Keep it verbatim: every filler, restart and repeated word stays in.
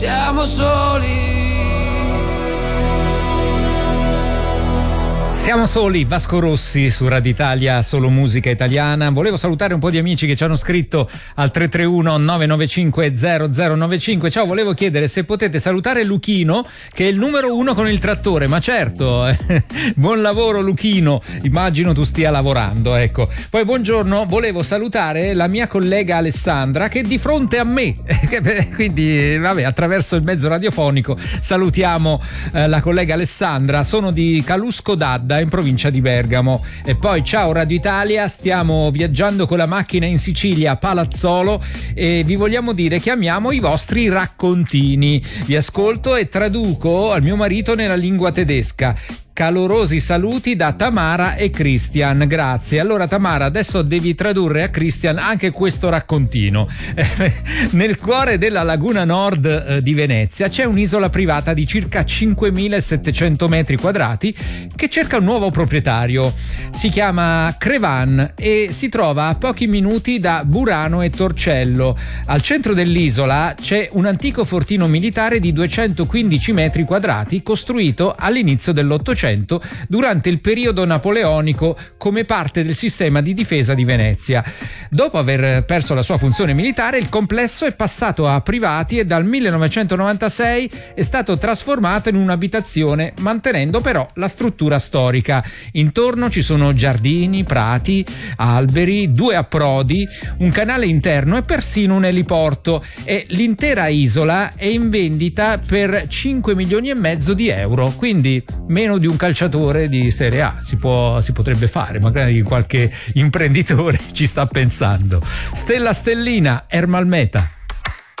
siamo soli. Siamo soli, Vasco Rossi su Radio Italia, solo musica italiana. Volevo salutare un po' di amici che ci hanno scritto al tre tre uno nove nove cinque zero zero nove cinque. Ciao, volevo chiedere se potete salutare Luchino, che è il numero uno con il trattore. Ma certo, eh, buon lavoro Luchino, immagino tu stia lavorando, ecco. Poi buongiorno, volevo salutare la mia collega Alessandra che è di fronte a me, quindi vabbè, attraverso il mezzo radiofonico salutiamo eh, la collega Alessandra. Sono di Calusco d'Adda, in provincia di Bergamo. E poi ciao Radio Italia, stiamo viaggiando con la macchina in Sicilia a Palazzolo e vi vogliamo dire che amiamo i vostri raccontini. Vi ascolto e traduco al mio marito nella lingua tedesca. Calorosi saluti da Tamara e Christian, grazie. Allora Tamara, adesso devi tradurre a Christian anche questo raccontino. Nel cuore della laguna nord eh, di Venezia c'è un'isola privata di circa cinquemilasettecento metri quadrati che cerca un nuovo proprietario. Si chiama Crevan e si trova a pochi minuti da Burano e Torcello. Al centro dell'isola c'è un antico fortino militare di duecentoquindici metri quadrati costruito all'inizio dell'Ottocento durante il periodo napoleonico come parte del sistema di difesa di Venezia. Dopo aver perso la sua funzione militare, il complesso è passato a privati e dal millenovecentonovantasei è stato trasformato in un'abitazione, mantenendo però la struttura storica. Intorno ci sono giardini, prati, alberi, due approdi, un canale interno e persino un eliporto, e l'intera isola è in vendita per cinque milioni e mezzo di euro, quindi meno di un calciatore di Serie A si può, si potrebbe fare, magari qualche imprenditore ci sta pensando. Stella Stellina, Ermal Meta.